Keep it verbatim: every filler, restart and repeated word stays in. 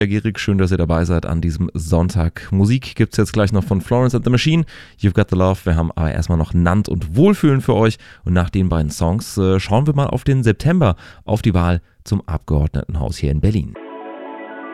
Gierig, schön, dass ihr dabei seid an diesem Sonntag. Musik gibt's jetzt gleich noch von Florence and the Machine, You've Got the Love. Wir haben aber erstmal noch Nant und Wohlfühlen für euch. Und nach den beiden Songs äh, schauen wir mal auf den September, auf die Wahl zum Abgeordnetenhaus hier in Berlin.